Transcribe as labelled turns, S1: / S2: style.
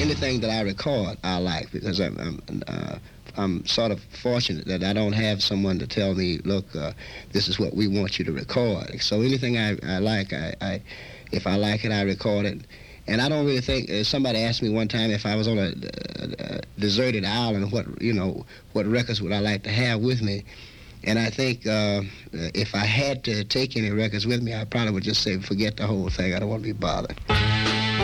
S1: anything that I record, I like, because I'm sort of fortunate that I don't have someone to tell me, look, this is what we want you to record. So anything I like, if I like it, I record it. And I don't really think, somebody asked me one time if I was on a deserted island, what records would I like to have with me? And I think if I had to take any records with me, I probably would just say, forget the whole thing. I don't want to be bothered.